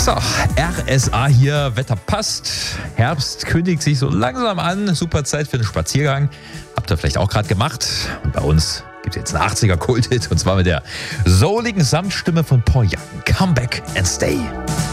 So, RSA hier, Wetter passt, Herbst kündigt sich so langsam an, super Zeit für einen Spaziergang. Habt ihr vielleicht auch gerade gemacht. Und bei uns gibt es jetzt einen 80er-Kult-Hit und zwar mit der souligen Samtstimme von Paul Young. Come back and stay.